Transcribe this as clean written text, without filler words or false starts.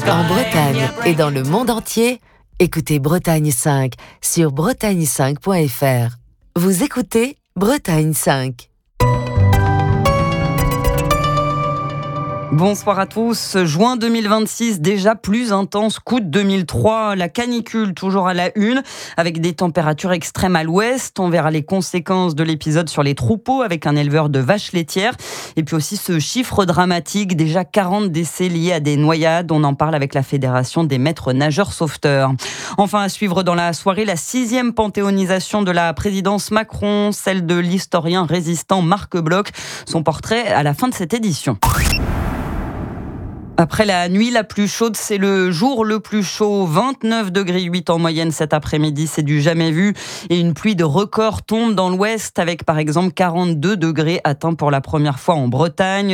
En Bretagne et dans le monde entier, écoutez Bretagne 5 sur bretagne5.fr. Vous écoutez Bretagne 5. Bonsoir à tous. Juin 2026, déjà plus intense qu'août 2003. La canicule toujours à la une, avec des températures extrêmes à l'ouest. On verra les conséquences de l'épisode sur les troupeaux avec un éleveur de vaches laitières. Et puis aussi ce chiffre dramatique, déjà 40 décès liés à des noyades. On en parle avec la Fédération des maîtres nageurs sauveteurs. Enfin, à suivre dans la soirée, la 6e panthéonisation de la présidence Macron, celle de l'historien résistant Marc Bloch. Son portrait à la fin de cette édition. Après la nuit la plus chaude, c'est le jour le plus chaud. 29,8 degrés en moyenne cet après-midi, c'est du jamais vu. Et une pluie de record tombe dans l'ouest avec par exemple 42 degrés atteints pour la première fois en Bretagne.